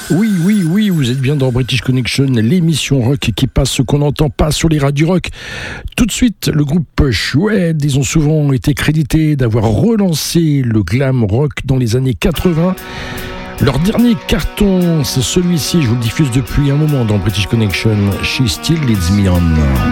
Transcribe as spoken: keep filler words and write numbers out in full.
Oui, oui, oui, vous êtes bien dans British Connection, l'émission rock qui passe ce qu'on n'entend pas sur les radios rock. Tout de suite, le groupe Shred, ils ont souvent été crédités d'avoir relancé le glam rock dans les années quatre-vingts. Leur dernier carton, c'est celui-ci, je vous le diffuse depuis un moment dans British Connection, She Still Leads Me On.